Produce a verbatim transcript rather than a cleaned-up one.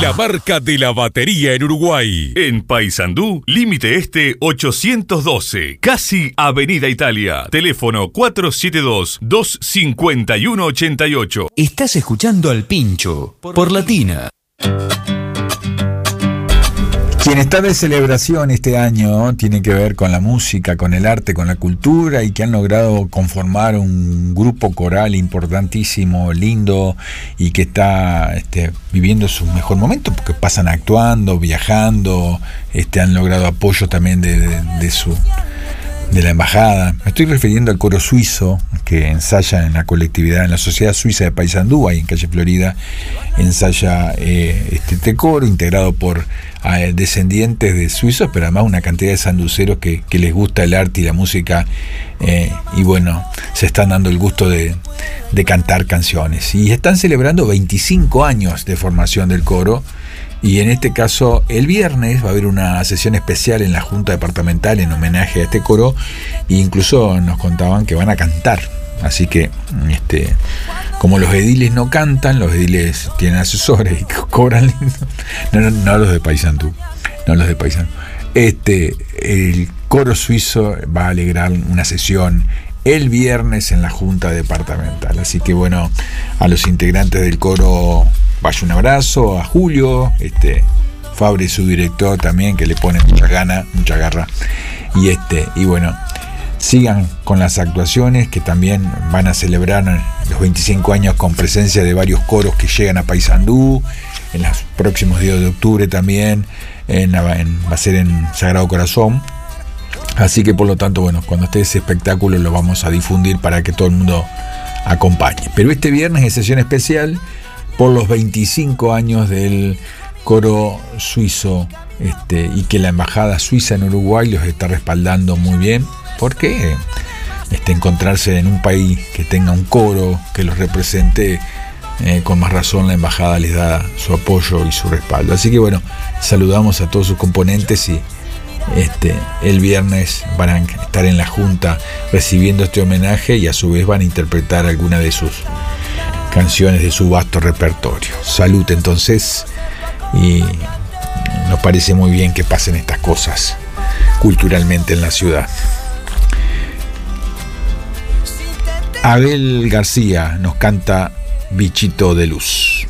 La marca de la batería en Uruguay. En Paysandú, Límite Este ochocientos doce, casi Avenida Italia. Teléfono cuatro siete dos, dos cinco uno ocho ocho. Estás escuchando al Pincho por Latina. Quien está de celebración este año tiene que ver con la música, con el arte, con la cultura, y que han logrado conformar un grupo coral importantísimo, lindo, y que está este, viviendo su mejor momento, porque pasan actuando, viajando, este, han logrado apoyo también de, de, de su de la embajada. Me estoy refiriendo al coro suizo que ensaya en la colectividad, en la Sociedad Suiza de Paysandú, ahí en calle Florida, ensaya eh, este, este coro integrado por eh, descendientes de suizos, pero además una cantidad de sanduceros que, que les gusta el arte y la música, eh, y bueno, se están dando el gusto de, de cantar canciones. Y están celebrando veinticinco años de formación del coro. Y en este caso, el viernes va a haber una sesión especial en la Junta Departamental en homenaje a este coro, e incluso nos contaban que van a cantar. Así que, este, como los ediles no cantan, los ediles tienen asesores y cobran lindo. No, no, no los de Paysandú, no los de Paysandú. Este, el coro suizo va a alegrar una sesión el viernes en la Junta Departamental. Así que bueno, a los integrantes del coro vaya un abrazo, a Julio, este, Fabri, su director también, que le pone mucha gana, mucha garra. Y este, y bueno, sigan con las actuaciones, que también van a celebrar los veinticinco años con presencia de varios coros que llegan a Paysandú, en los próximos días de octubre también, en, en, va a ser en Sagrado Corazón. Así que por lo tanto, bueno, cuando esté ese espectáculo lo vamos a difundir para que todo el mundo acompañe. Pero este viernes es sesión especial por los veinticinco años del coro suizo, este, y que la embajada suiza en Uruguay los está respaldando muy bien, porque este, encontrarse en un país que tenga un coro que los represente, eh, con más razón la embajada les da su apoyo y su respaldo. Así que bueno, saludamos a todos sus componentes, y Este, el viernes van a estar en la Junta recibiendo este homenaje, y a su vez van a interpretar alguna de sus canciones de su vasto repertorio. Salud entonces, y nos parece muy bien que pasen estas cosas culturalmente en la ciudad. Abel García nos canta Bichito de Luz.